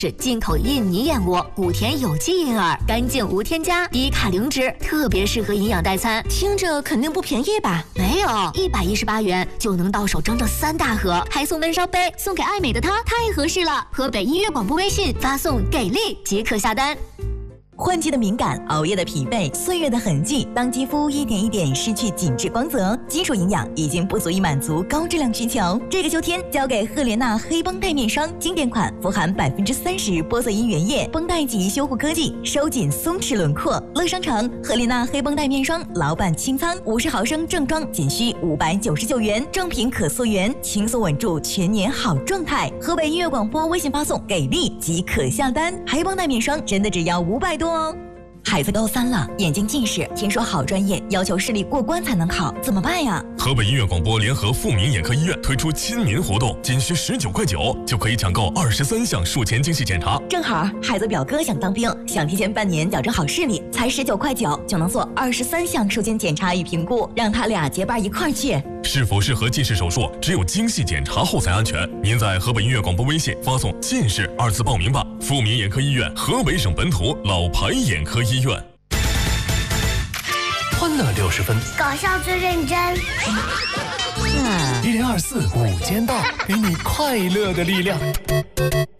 是进口印尼燕窝，谷田有机银耳，干净无添加，低卡零脂，特别适合营养代餐。 听着肯定不便宜吧？ 没有，118元就能到手整整3大盒，还送温烧杯，送给爱美的她，太合适了。河北音乐广播微信发送给力即可下单。 换季的敏感，熬夜的疲惫，岁月的痕迹，当肌肤一点一点失去紧致光泽，基础营养已经不足以满足高质量需求。这个秋天交给赫莲娜黑绷带面霜，经典款，富含30%玻色因原液，绷带级修护科技，收紧松弛轮廓。乐商城赫莲娜黑绷带面霜老版清仓，50毫升正装仅需599元，正品可溯源，轻松稳住全年好状态。河北音乐广播微信发送给力即可下单，黑绷带面霜真的只要500多哦。孩子高3了，眼睛近视，听说好专业要求视力过关才能考，怎么办呀？ 河北音乐广播联合富民眼科医院推出亲民活动，仅需19.9块就可以抢购23项术前精细检查。 正好孩子表哥想当兵，想提前半年矫正好视力，才19.9块就能做23项术前检查与评估，让他俩结伴一块儿去。 是否适合近视手术，只有精细检查后才安全。您在河北音乐广播微信发送近视2字报名吧。富民眼科医院，河北省本土老牌眼科医院。 欢乐60分， 搞笑最认真。 1024午间到，给你快乐的力量。